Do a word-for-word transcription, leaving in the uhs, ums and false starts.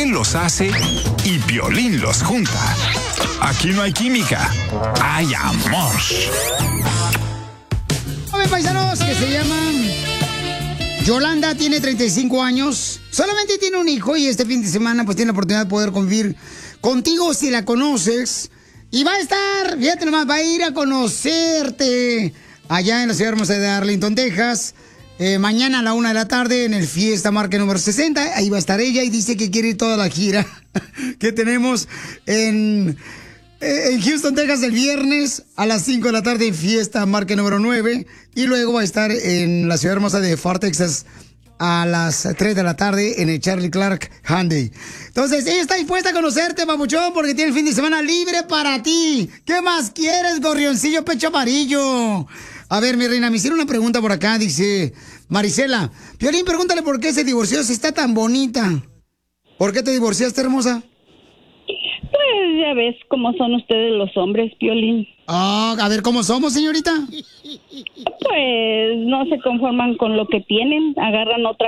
Él los hace y Piolín los junta. Aquí no hay química, hay amor. Joven paisanos que se llaman Yolanda, tiene treinta y cinco años, solamente tiene un hijo y este fin de semana pues tiene la oportunidad de poder convivir contigo si la conoces. Y va a estar, fíjate nomás, va a ir a conocerte allá en la ciudad hermosa de Arlington, Texas. Eh, mañana a la una de la tarde en el Fiesta Market número sesenta. Ahí va a estar ella y dice que quiere ir toda la gira que tenemos en, en Houston, Texas el viernes a las cinco de la tarde en Fiesta Market número nueve. Y luego va a estar en la ciudad hermosa de Fort Texas a las tres de la tarde en el Charlie Clark Hyundai. Entonces, ella está dispuesta a conocerte, papuchón, porque tiene el fin de semana libre para ti. ¿Qué más quieres, gorrioncillo pecho amarillo? A ver, mi reina, me hicieron una pregunta por acá, dice Marisela. Piolín, pregúntale por qué se divorció si está tan bonita. ¿Por qué te divorciaste, hermosa? Pues ya ves cómo son ustedes los hombres, Piolín. Ah, a ver, ¿cómo somos, señorita? Pues no se conforman con lo que tienen, agarran otra